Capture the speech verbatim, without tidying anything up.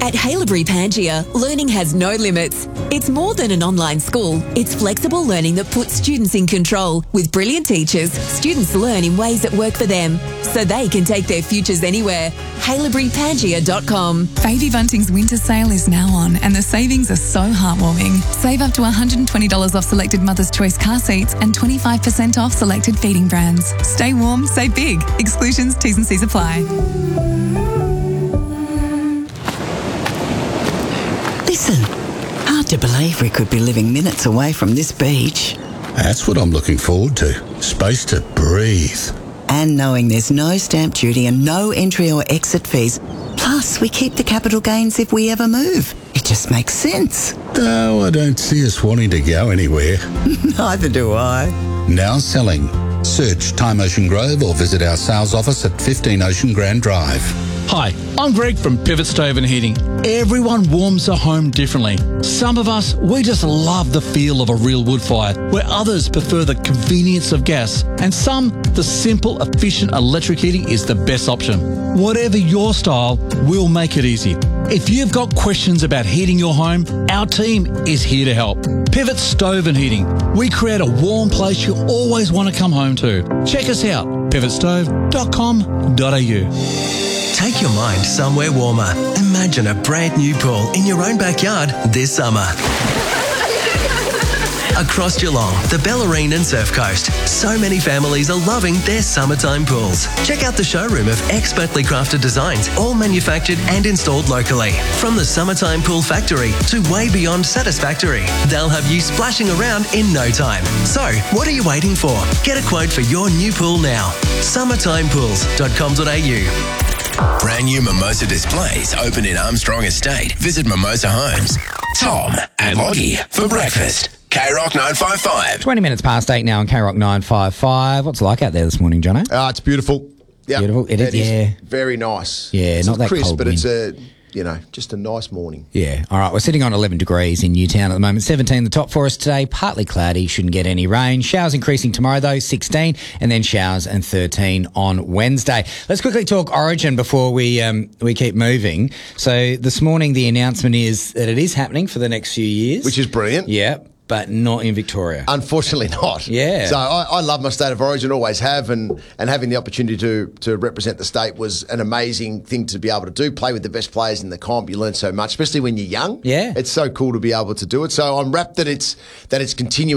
At Haileybury Pangaea, learning has no limits. It's more than an online school. It's flexible learning that puts students in control. With brilliant teachers, students learn in ways that work for them, so they can take their futures anywhere. Haileybury Pangaea dot com. Baby Bunting's winter sale is now on and the savings are so heartwarming. Save up to one hundred twenty dollars off selected Mother's Choice car seats and twenty-five percent off selected feeding brands. Stay warm, save big. Exclusions, T's and C's apply. Listen, hard to believe we could be living minutes away from this beach. That's what I'm looking forward to. Space to breathe. And knowing there's no stamp duty and no entry or exit fees. Plus, we keep the capital gains if we ever move. It just makes sense. Though I don't see us wanting to go anywhere. Neither do I. Now selling. Search Time Ocean Grove or visit our sales office at fifteen Ocean Grand Drive. Hi, I'm Greg from Pivot Stove and Heating. Everyone warms their home differently. Some of us, we just love the feel of a real wood fire, where others prefer the convenience of gas, and some, the simple, efficient electric heating is the best option. Whatever your style, we'll make it easy. If you've got questions about heating your home, our team is here to help. Pivot Stove and Heating. We create a warm place you always want to come home to. Check us out, pivot stove dot com dot a u. Take your mind somewhere warmer. Imagine a brand new pool in your own backyard this summer. Across Geelong, the Bellarine and Surf Coast, so many families are loving their summertime pools. Check out the showroom of expertly crafted designs, all manufactured and installed locally. From the Summertime Pool Factory to way beyond satisfactory, they'll have you splashing around in no time. So, what are you waiting for? Get a quote for your new pool now. summertime pools dot com dot a u. Brand new Mimosa displays open in Armstrong Estate. Visit Mimosa Homes. Tom and Lottie for breakfast. K Rock nine five five. twenty minutes past eight now on K Rock nine five five. What's it like out there this morning, Jono? Uh, it's beautiful. Yep. Beautiful. It is, it is yeah. Very nice. Yeah, it's not that crisp, cold but wind. it's a, you know, just a nice morning. Yeah. All right. We're sitting on eleven degrees in Newtown at the moment. seventeen the top for us today. Partly cloudy. Shouldn't get any rain. Showers increasing tomorrow, though, sixteen. And then showers and thirteen on Wednesday. Let's quickly talk Origin before we um, we keep moving. So this morning, the announcement is that it is happening for the next few years. Which is brilliant. Yeah. But not in Victoria. Unfortunately not. Yeah. So I, I love my state of origin, always have, and, and having the opportunity to to represent the state was an amazing thing to be able to do. Play with the best players in the comp. You learn so much, especially when you're young. Yeah. It's so cool to be able to do it. So I'm rapt that it's that it's continuing.